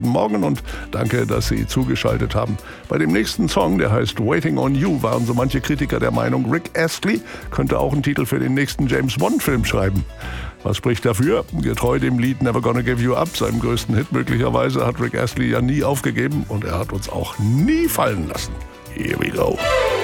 Morgen und danke, dass Sie zugeschaltet haben. Bei dem nächsten Song, der heißt Waiting on You, waren so manche Kritiker der Meinung, Rick Astley könnte auch einen Titel für den nächsten James-Bond-Film schreiben. Was spricht dafür? Getreu dem Lied Never Gonna Give You Up, seinem größten Hit möglicherweise, hat Rick Astley ja nie aufgegeben und er hat uns auch nie fallen lassen. Here we go.